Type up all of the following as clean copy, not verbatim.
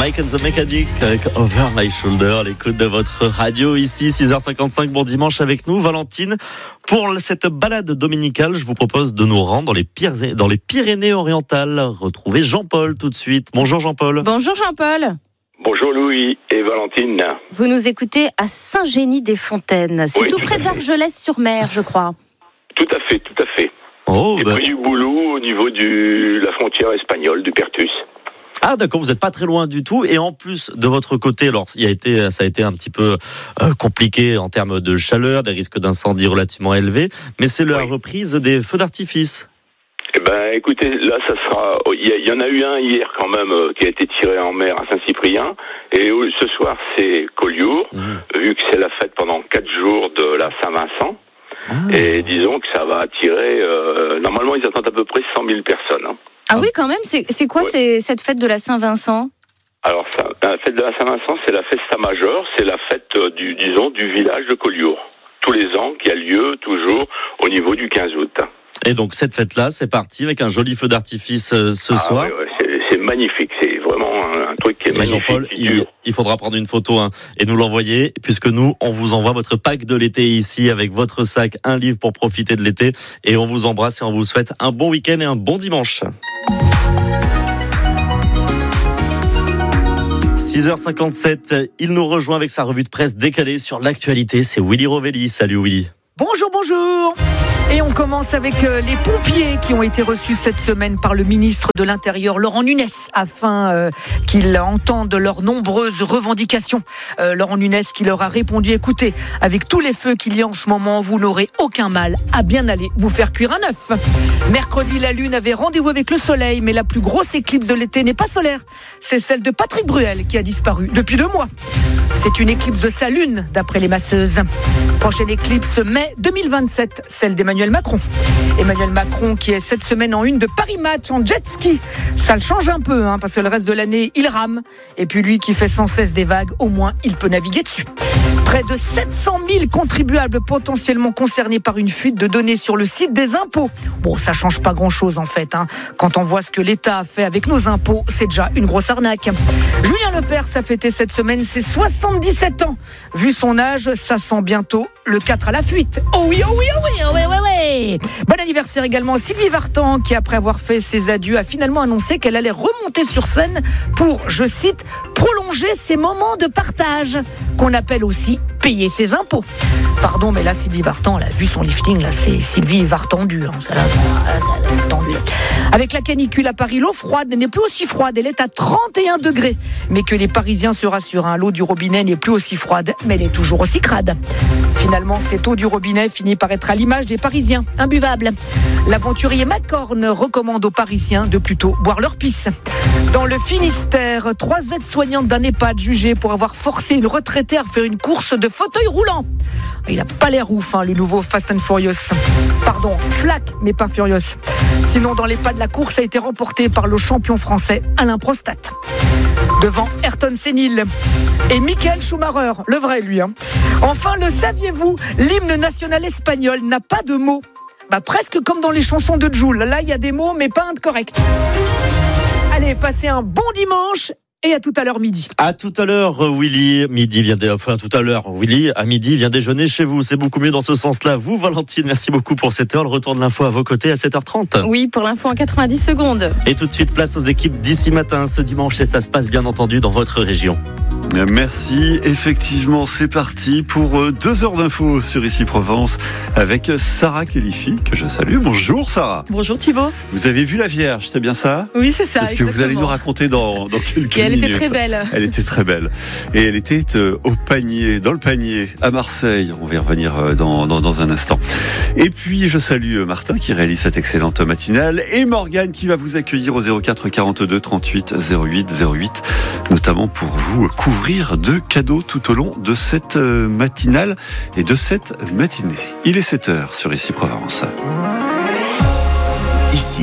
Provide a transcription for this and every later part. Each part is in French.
Mike and the Mechanic avec Over My Shoulder, l'écoute de votre radio ici, 6h55, bon dimanche avec nous. Valentine, pour cette balade dominicale, je vous propose de nous rendre dans les Pyrénées-Orientales. Retrouvez Jean-Paul tout de suite. Bonjour Jean-Paul. Bonjour Jean-Paul. Bonjour Louis et Valentine. Vous nous écoutez à Saint-Génie-des-Fontaines. C'est Oui, tout près d'Argelès-sur-Mer, je crois. Tout à fait. Oh, Et près du Boulou, au niveau de la frontière espagnole, du Pertus. Ah d'accord, vous n'êtes pas très loin du tout, et en plus de votre côté, alors ça a été un petit peu compliqué en termes de chaleur, des risques d'incendie relativement élevés, mais c'est la reprise des feux d'artifice. Eh ben, écoutez, là, ça sera. Il y en a eu un hier quand même qui a été tiré en mer à Saint-Cyprien, et ce soir c'est Collioure, vu que c'est la fête pendant 4 jours de la Saint-Vincent. Et disons que ça va attirer. Normalement, ils attendent à peu près 100 000 personnes. Hein. Ah oui, quand même. C'est quoi cette fête de la Saint-Vincent ? Alors, la fête de la Saint-Vincent, c'est la Festa Majeure, c'est la fête du village de Collioure, tous les ans, qui a lieu toujours au niveau du 15 août. Et donc cette fête-là, c'est parti avec un joli feu d'artifice ce soir. Oui, c'est magnifique, c'est vraiment un truc qui est magnifique. Jean-Paul, il faudra prendre une photo et nous l'envoyer, puisque nous, on vous envoie votre pack de l'été ici avec votre sac, un livre pour profiter de l'été, et on vous embrasse et on vous souhaite un bon week-end et un bon dimanche. 6h57, il nous rejoint avec sa revue de presse décalée sur l'actualité, c'est Willy Rovelli. Salut Willy. Bonjour. Et on commence avec les pompiers qui ont été reçus cette semaine par le ministre de l'Intérieur, Laurent Nunez, afin qu'ils entendent leurs nombreuses revendications. Laurent Nunez qui leur a répondu, écoutez, avec tous les feux qu'il y a en ce moment, vous n'aurez aucun mal à bien aller vous faire cuire un œuf. Mercredi, la Lune avait rendez-vous avec le Soleil, mais la plus grosse éclipse de l'été n'est pas solaire. C'est celle de Patrick Bruel qui a disparu depuis 2 mois. C'est une éclipse de sa Lune, d'après les masseuses. Prochaine éclipse, mai 2027, celle d'Emmanuel Macron. Emmanuel Macron qui est cette semaine en une de Paris Match en jet ski. Ça le change un peu, parce que le reste de l'année, il rame. Et puis lui qui fait sans cesse des vagues, au moins il peut naviguer dessus. Près de 700 000 contribuables potentiellement concernés par une fuite de données sur le site des impôts. Bon, ça change pas grand-chose en fait. Quand on voit ce que l'État a fait avec nos impôts, c'est déjà une grosse arnaque. Julien Lepers a fêté cette semaine ses 77 ans. Vu son âge, ça sent bientôt le 4 à la fuite. Oh oui. Bon anniversaire également à Sylvie Vartan qui, après avoir fait ses adieux, a finalement annoncé qu'elle allait remonter sur scène pour, je cite, prolonger ses moments de partage, qu'on appelle aussi payer ses impôts. Pardon, mais là, Sylvie Vartan, elle a vu son lifting, là, c'est Sylvie Vartendu. Avec la canicule à Paris, l'eau froide n'est plus aussi froide, elle est à 31 degrés. Mais que les Parisiens se rassurent, l'eau du robinet n'est plus aussi froide, mais elle est toujours aussi crade. Finalement, cette eau du robinet finit par être à l'image des Parisiens, imbuvable. L'aventurier Macorne recommande aux Parisiens de plutôt boire leur pisse. Dans le Finistère, 3 aides-soignantes d'un EHPAD jugées pour avoir forcé une retraitée à faire une course de fauteuil roulant. Il n'a pas l'air ouf, le nouveau Fast and Furious. Pardon, Flac, mais pas Furious. Sinon, dans l'EHPAD, la course a été remportée par le champion français Alain Prostate. Devant Ayrton Senil et Michael Schumacher, le vrai lui. Enfin, le saviez-vous, l'hymne national espagnol n'a pas de mots. Presque comme dans les chansons de Jul. Là, il y a des mots, mais pas un de correct. Allez, passez un bon dimanche. Et à tout à l'heure midi. À tout à l'heure, Willy. Willy, à midi, vient déjeuner chez vous. C'est beaucoup mieux dans ce sens-là. Vous, Valentine, merci beaucoup pour cette heure. Le retour de l'info à vos côtés à 7h30. Oui, pour l'info en 90 secondes. Et tout de suite, place aux équipes d'ici matin, ce dimanche. Et ça se passe bien entendu dans votre région. Merci, effectivement, c'est parti pour 2 heures d'infos sur Ici Provence avec Sarah Kelifi, que je salue. Bonjour Sarah. Bonjour Thibaut. Vous avez vu la Vierge, c'est bien ça ? Oui, c'est ça. C'est ce que vous allez nous raconter dans quelques minutes. Elle était très belle. Elle était très belle. Et elle était dans le panier, à Marseille. On va y revenir dans un instant. Et puis, je salue Martin qui réalise cette excellente matinale et Morgane qui va vous accueillir au 04 42 38 08 08, notamment pour vous couvrir de cadeaux tout au long de cette matinale et de cette matinée. Il est 7h sur Ici Provence. Ici,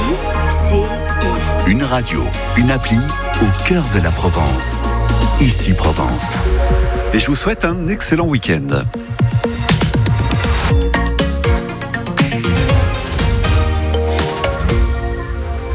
une radio, une appli au cœur de la Provence. Ici Provence. Et je vous souhaite un excellent week-end.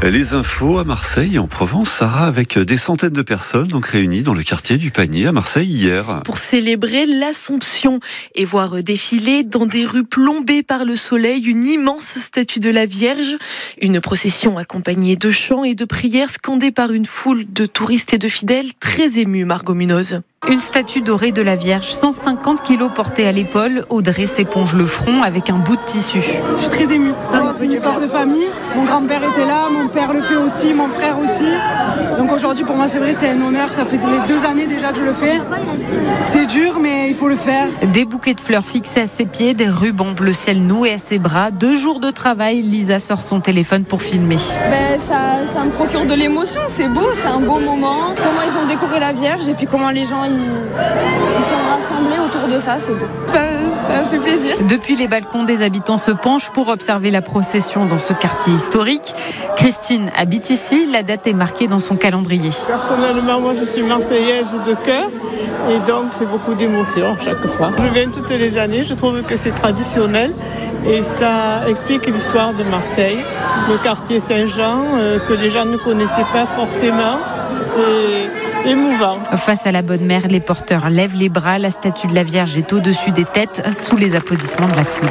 Les infos à Marseille et en Provence, Sarah, avec des centaines de personnes donc réunies dans le quartier du Panier à Marseille hier. Pour célébrer l'Assomption et voir défiler dans des rues plombées par le soleil une immense statue de la Vierge. Une procession accompagnée de chants et de prières scandées par une foule de touristes et de fidèles très émus, Margot Munoz. Une statue dorée de la Vierge, 150 kilos portée à l'épaule. Audrey s'éponge le front avec un bout de tissu. Je suis très émue. C'est une histoire de famille. Mon grand-père était là, mon père le fait aussi, mon frère aussi. Donc aujourd'hui, pour moi, c'est vrai, c'est un honneur. Ça fait les 2 années déjà que je le fais. C'est dur, mais il faut le faire. Des bouquets de fleurs fixés à ses pieds, des rubans bleu ciel noués à ses bras. 2 jours de travail, Lisa sort son téléphone pour filmer. Ça me procure de l'émotion, c'est beau, c'est un beau moment. Comment ils ont décoré la Vierge et puis comment les gens ils sont rassemblés autour de ça, c'est beau. Ça fait plaisir. Depuis les balcons, des habitants se penchent pour observer la procession dans ce quartier historique. Christine habite ici, la date est marquée dans son calendrier. Personnellement, moi je suis marseillaise de cœur et donc c'est beaucoup d'émotions chaque fois. Je viens toutes les années, je trouve que c'est traditionnel et ça explique l'histoire de Marseille, le quartier Saint-Jean que les gens ne connaissaient pas forcément et émouvant. Face à la bonne mère, les porteurs lèvent les bras, la statue de la Vierge est au-dessus des têtes, sous les applaudissements de la foule.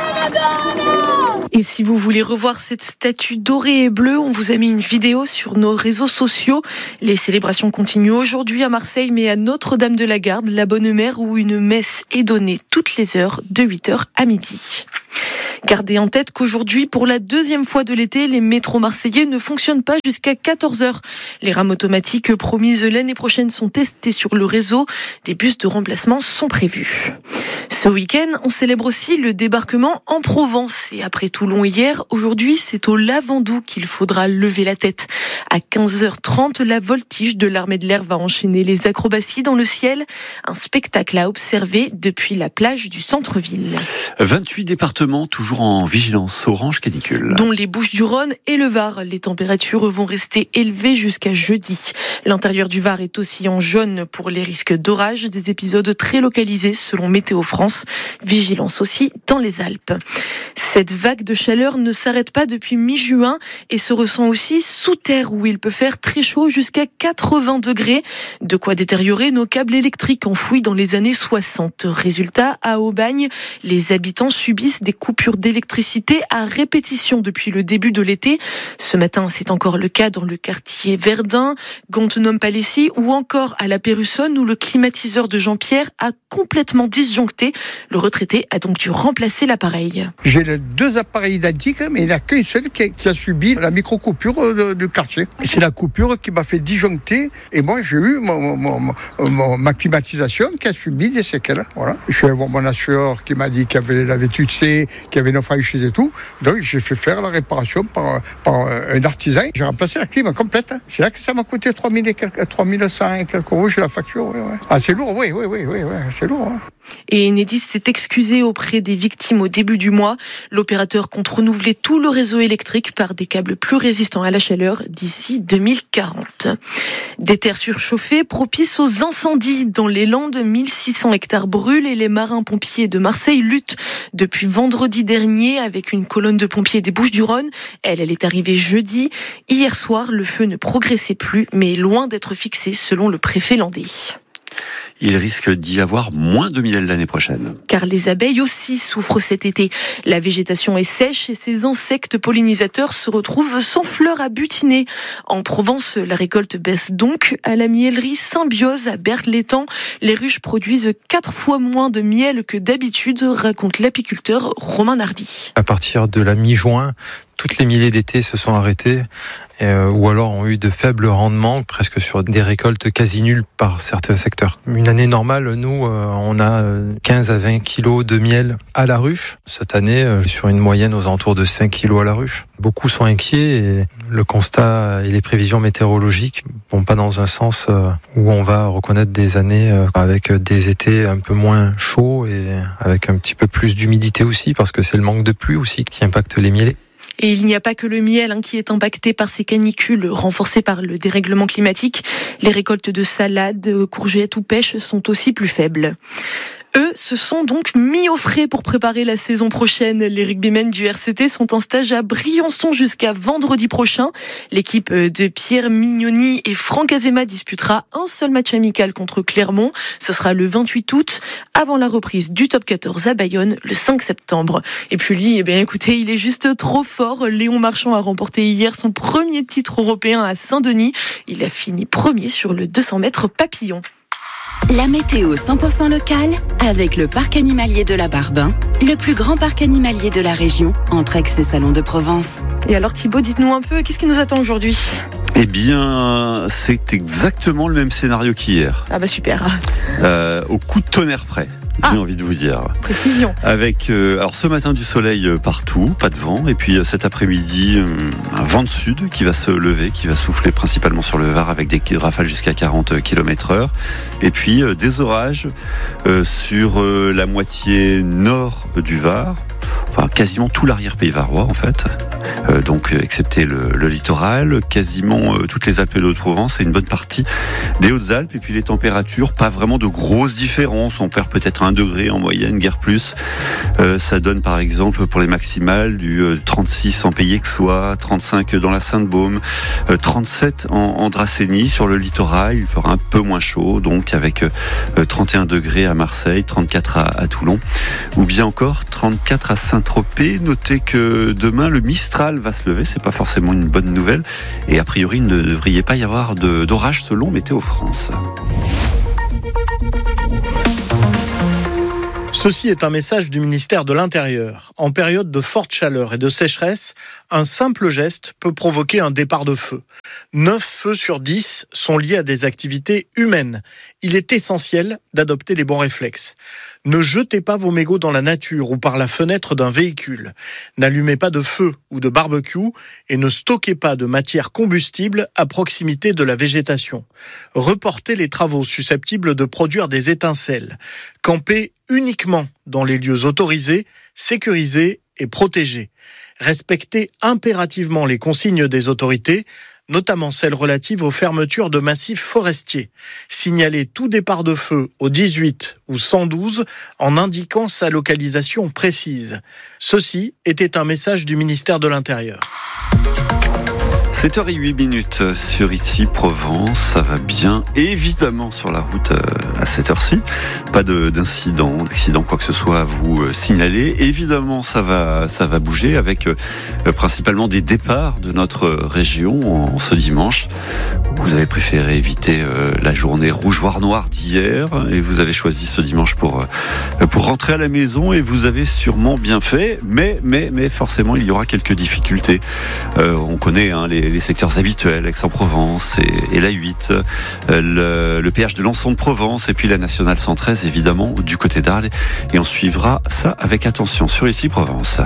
Et si vous voulez revoir cette statue dorée et bleue, on vous a mis une vidéo sur nos réseaux sociaux. Les célébrations continuent aujourd'hui à Marseille, mais à Notre-Dame-de-la-Garde, la Bonne Mère, où une messe est donnée toutes les heures, de 8h à midi. Gardez en tête qu'aujourd'hui, pour la 2e fois de l'été, les métros marseillais ne fonctionnent pas jusqu'à 14h. Les rames automatiques promises l'année prochaine sont testées sur le réseau. Des bus de remplacement sont prévus. Ce week-end, on célèbre aussi le débarquement en Provence. Et après Toulon hier, aujourd'hui, c'est au Lavandou qu'il faudra lever la tête. À 15h30, la voltige de l'armée de l'air va enchaîner les acrobaties dans le ciel. Un spectacle à observer depuis la plage du centre-ville. 28 départements toujours en vigilance orange canicule. Dont les Bouches-du-Rhône et le Var. Les températures vont rester élevées jusqu'à jeudi. L'intérieur du Var est aussi en jaune pour les risques d'orage. Des épisodes très localisés selon Météo France. Vigilance aussi dans les Alpes. Cette vague de chaleur ne s'arrête pas depuis mi-juin et se ressent aussi sous terre où il peut faire très chaud jusqu'à 80 degrés. De quoi détériorer nos câbles électriques enfouis dans les années 60. Résultat, à Aubagne, les habitants subissent des coupures d'électricité à répétition depuis le début de l'été. Ce matin, c'est encore le cas dans le quartier Verdun, Gontenom-Palissy ou encore à la Pérussonne où le climatiseur de Jean-Pierre a complètement disjoncté. Le retraité a donc dû remplacer l'appareil. J'ai 2 appareils identiques, mais il n'y en a qu'un seul qui a subi la micro-coupure du quartier. Et c'est la coupure qui m'a fait disjoncter. Et moi, j'ai eu ma climatisation qui a subi des séquelles. Voilà. Je suis allé voir mon assureur qui m'a dit qu'il y avait la vétusté, qu'il y avait une franchise et tout. Donc, j'ai fait faire la réparation par un artisan. J'ai remplacé la clim complète. C'est là que ça m'a coûté 3100 et quelques euros. J'ai la facture. Ouais. Ah, c'est lourd, oui, c'est lourd. Hein. Et Enedis s'est excusé auprès des victimes au début du mois. L'opérateur compte renouveler tout le réseau électrique par des câbles plus résistants à la chaleur d'ici 2040. Des terres surchauffées propices aux incendies. Dans les Landes, 1600 hectares brûlent et les marins-pompiers de Marseille luttent depuis vendredi dernier avec une colonne de pompiers des Bouches-du-Rhône. Elle est arrivée jeudi. Hier soir, le feu ne progressait plus, mais est loin d'être fixé selon le préfet landais. Il risque d'y avoir moins de miel l'année prochaine. Car les abeilles aussi souffrent cet été. La végétation est sèche et ces insectes pollinisateurs se retrouvent sans fleurs à butiner. En Provence, la récolte baisse donc. À la miellerie Symbiose à Bergue-l'Étang, les ruches produisent 4 fois moins de miel que d'habitude, raconte l'apiculteur Romain Nardi. À partir de la mi-juin, toutes les mielées d'été se sont arrêtées ou alors ont eu de faibles rendements, presque sur des récoltes quasi nulles par certains secteurs. Une année normale, nous, on a 15 à 20 kilos de miel à la ruche. Cette année, sur une moyenne aux alentours de 5 kilos à la ruche. Beaucoup sont inquiets et le constat et les prévisions météorologiques vont pas dans un sens où on va reconnaître des années avec des étés un peu moins chauds et avec un petit peu plus d'humidité aussi, parce que c'est le manque de pluie aussi qui impacte les mielés. Et il n'y a pas que le miel qui est impacté par ces canicules renforcées par le dérèglement climatique. Les récoltes de salades, courgettes ou pêches sont aussi plus faibles. Eux se sont donc mis au frais pour préparer la saison prochaine. Les rugbymen du RCT sont en stage à Briançon jusqu'à vendredi prochain. L'équipe de Pierre Mignoni et Franck Azema disputera un seul match amical contre Clermont. Ce sera le 28 août, avant la reprise du top 14 à Bayonne le 5 septembre. Et puis lui, écoutez, il est juste trop fort. Léon Marchand a remporté hier son premier titre européen à Saint-Denis. Il a fini premier sur le 200 mètres papillon. La météo 100% locale avec le parc animalier de la Barbin, le plus grand parc animalier de la région, entre Aix et Salon de Provence. Et alors Thibaut, dites-nous un peu, qu'est-ce qui nous attend aujourd'hui ? Eh bien, c'est exactement le même scénario qu'hier. Ah bah super. Au coup de tonnerre près. J'ai envie de vous dire. Précision. Avec alors ce matin du soleil partout, pas de vent, et puis cet après-midi un vent de sud qui va se lever, qui va souffler principalement sur le Var avec des rafales jusqu'à 40 km/h, et puis des orages sur la moitié nord du Var, enfin quasiment tout l'arrière-pays varois en fait. Donc excepté le littoral, quasiment toutes les Alpes de Haute-Provence et une bonne partie des Hautes-Alpes. Et puis les températures, pas vraiment de grosses différences. On perd peut-être 1 degré en moyenne, guère plus. Ça donne par exemple pour les maximales du 36 en Pays Aixois, 35 dans la Sainte-Baume, 37 en Dracénie. Sur le littoral, il fera un peu moins chaud, donc avec 31 degrés à Marseille, 34 à Toulon, ou bien encore 34 à Saint-Tropez. Notez que demain, le Mistral va se lever, c'est pas forcément une bonne nouvelle, et a priori il ne devrait pas y avoir d'orage selon Météo France. Ceci est un message du ministère de l'Intérieur. En période de forte chaleur et de sécheresse, un simple geste peut provoquer un départ de feu. 9 feux sur 10 sont liés à des activités humaines. Il est essentiel d'adopter les bons réflexes. Ne jetez pas vos mégots dans la nature ou par la fenêtre d'un véhicule. N'allumez pas de feu ou de barbecue et ne stockez pas de matière combustible à proximité de la végétation. Reportez les travaux susceptibles de produire des étincelles. Campez uniquement dans les lieux autorisés, sécurisés et protégés. Respectez impérativement les consignes des autorités, notamment celles relatives aux fermetures de massifs forestiers. Signalez tout départ de feu au 18 ou 112 en indiquant sa localisation précise. Ceci était un message du ministère de l'Intérieur. 7h08 sur Ici Provence, ça va bien, évidemment sur la route à cette heure-ci, pas d'accident, quoi que ce soit à vous signaler. Évidemment ça va bouger avec principalement des départs de notre région en ce dimanche. Vous avez préféré éviter la journée rouge-voire-noir d'hier et vous avez choisi ce dimanche pour rentrer à la maison, et vous avez sûrement bien fait, mais forcément il y aura quelques difficultés. On connaît les secteurs habituels, Aix-en-Provence et la 8, le péage de Lançon de Provence, et puis la nationale 113 évidemment du côté d'Arles, et on suivra ça avec attention sur Ici Provence.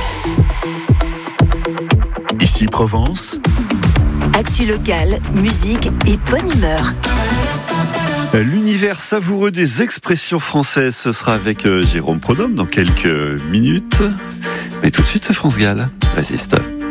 Ici Provence. Actu locale, musique et bonne humeur. L'univers savoureux des expressions françaises, ce sera avec Jérôme Prodhomme dans quelques minutes. Mais tout de suite, c'est France Gall. Résiste.